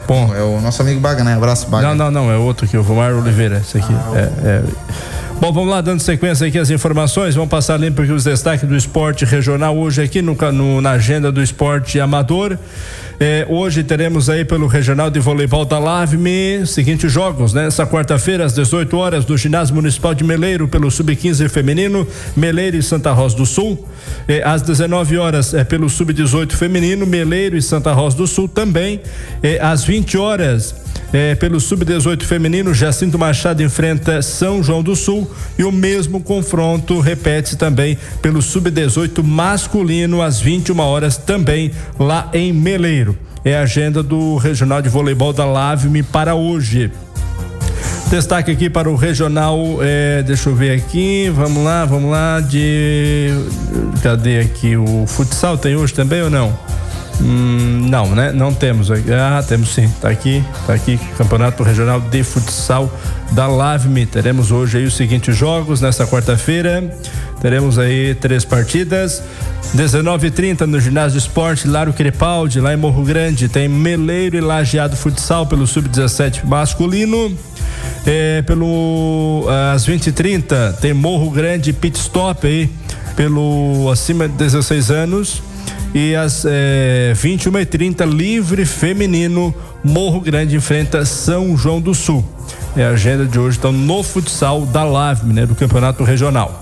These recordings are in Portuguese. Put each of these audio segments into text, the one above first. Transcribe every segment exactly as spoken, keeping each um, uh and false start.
Bom. É o nosso amigo Baga, né? Abraço, Baga. Não, não, não, é outro aqui, o Vomar Oliveira, esse aqui. Ah, é, é. Bom, vamos lá, dando sequência aqui as informações, vamos passar limpo aqui os destaques do esporte regional hoje aqui no, no, na agenda do esporte amador. É, hoje teremos aí pelo Regional de Voleibol da Lavme seguintes jogos, né? Essa quarta-feira às dezoito horas do Ginásio Municipal de Meleiro pelo sub quinze feminino, Meleiro e Santa Rosa do Sul. É, às dezenove horas é pelo sub dezoito feminino, Meleiro e Santa Rosa do Sul também. É, às vinte horas é, pelo sub dezoito feminino, Jacinto Machado enfrenta São João do Sul e o mesmo confronto repete-se também pelo sub dezoito masculino às vinte e uma horas também lá em Meleiro. É a agenda do Regional de Voleibol da Lavme para hoje. Destaque aqui para o regional, é, deixa eu ver aqui, vamos lá, vamos lá, de, cadê aqui, o futsal tem hoje também ou não? Hum, não, né? Não temos. Ah, temos sim. Tá aqui, tá aqui. Campeonato Regional de Futsal da Lavme. Teremos hoje aí os seguintes jogos nesta quarta-feira. Teremos aí três partidas. dezenove e trinta no Ginásio Esporte Lário Crepaldi, lá em Morro Grande. Tem Meleiro e Lajeado Futsal pelo sub dezessete masculino. É, pelo às vinte e trinta tem Morro Grande Pit Stop aí pelo acima de dezesseis anos. E às é, vinte e uma e trinta, livre feminino, Morro Grande enfrenta São João do Sul. É a agenda de hoje, então, no futsal da Lavme, né, do Campeonato Regional.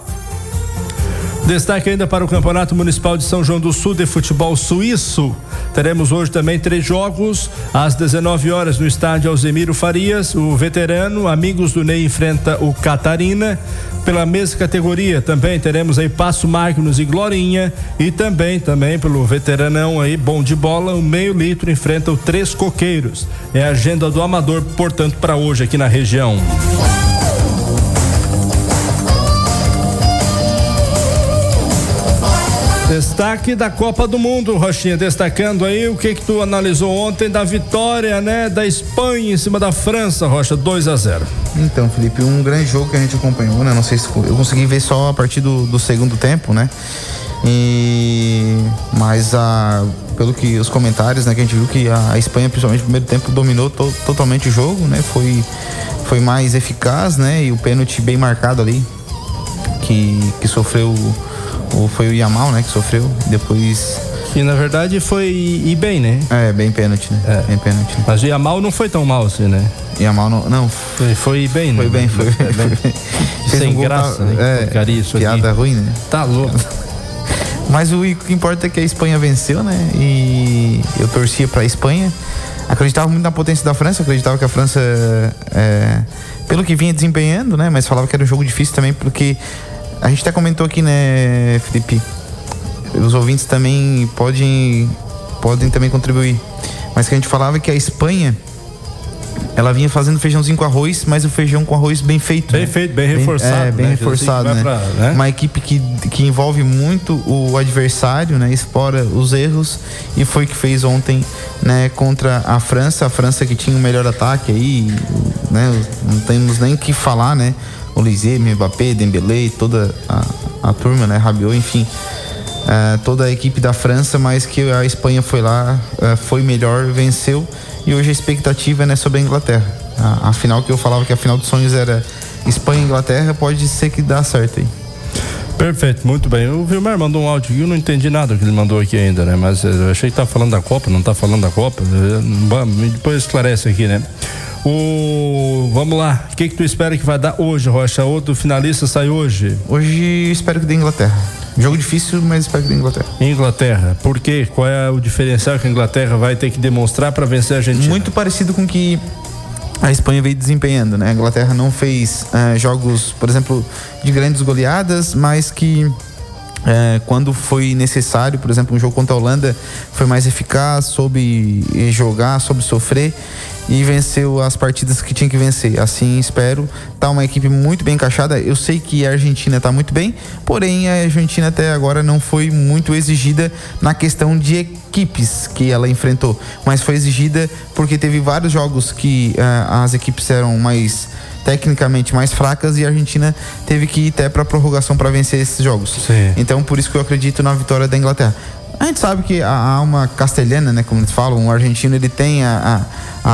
Destaque ainda para o Campeonato Municipal de São João do Sul de Futebol Suíço. Teremos hoje também três jogos. Às dezenove horas no estádio Alzemiro Farias, o veterano Amigos do Ney enfrenta o Catarina. Pela mesma categoria também teremos aí Passo Magnus e Glorinha. E também, também pelo veteranão aí, bom de bola, o Meio Litro enfrenta o Três Coqueiros. É a agenda do amador, portanto, para hoje aqui na região. Destaque da Copa do Mundo, Rochinha, destacando aí o que que tu analisou ontem da vitória, né, da Espanha em cima da França, Rocha, dois a zero. Então, Felipe, um grande jogo que a gente acompanhou, né, não sei se eu consegui ver só a partir do, do segundo tempo, né, e mas a, pelo que os comentários, né, que a gente viu que a, a Espanha, principalmente no primeiro tempo, dominou to, totalmente o jogo, né, foi, foi mais eficaz, né, e o pênalti bem marcado ali, que, que sofreu ou foi o Yamal, né, que sofreu, depois... Que na verdade foi ir bem, né? É, bem pênalti, né? É. Bem pênalti. Mas o Yamal não foi tão mal assim, né? Yamal não... não foi, foi bem, né? Foi bem, foi, foi bem. bem. Sem um graça, tá, né? É, isso piada aqui. ruim, né? Tá louco. Mas o que importa é que a Espanha venceu, né? E eu torcia pra Espanha. Acreditava muito na potência da França, acreditava que a França, é, pelo que vinha desempenhando, né? Mas falava que era um jogo difícil também, porque... A gente até comentou aqui, né, Felipe? Os ouvintes também podem, podem também contribuir. Mas que a gente falava que a Espanha, ela vinha fazendo feijãozinho com arroz, mas o feijão com arroz bem feito. Bem né? feito, bem reforçado. É, bem né? reforçado, né? Pra, né? Uma equipe que, que envolve muito o adversário, né? Explora os erros, e foi o que fez ontem, né? Contra a França. A França que tinha o melhor ataque aí, né? Não temos nem o que falar, né? O Lisée, Mbappé, Dembélé, toda a, a turma, né, Rabiot, enfim, uh, toda a equipe da França, mas que a Espanha foi lá, uh, foi melhor, venceu, e hoje a expectativa é, né, sobre a Inglaterra. A, a final que eu falava que a final dos sonhos era Espanha e Inglaterra, pode ser que dá certo aí. Perfeito, muito bem. O Vilmar mandou um áudio e eu não entendi nada que ele mandou aqui ainda, né? Mas eu achei que tá falando da Copa, não tá falando da Copa. Depois esclarece aqui, né? O... Vamos lá, o que que tu espera que vai dar hoje, Rocha? Outro finalista sai hoje? Hoje espero que dê Inglaterra. Jogo difícil, mas espero que dê Inglaterra. Inglaterra, por quê? Qual é o diferencial que a Inglaterra vai ter que demonstrar para vencer a Argentina? Muito parecido com que a Espanha veio desempenhando, né? A Inglaterra não fez uh, jogos, por exemplo, de grandes goleadas, mas que uh, quando foi necessário, por exemplo, um jogo contra a Holanda, foi mais eficaz, soube jogar, soube sofrer e venceu as partidas que tinha que vencer. Assim espero. Tá uma equipe muito bem encaixada. Eu sei que a Argentina tá muito bem, porém a Argentina até agora não foi muito exigida na questão de equipes que ela enfrentou, mas foi exigida porque teve vários jogos que uh, as equipes eram mais tecnicamente mais fracas e a Argentina teve que ir até para prorrogação para vencer esses jogos. Sim. Então por isso que eu acredito na vitória da Inglaterra. A gente sabe que a alma castelhana, né, como eles falam, o argentino ele tem a, a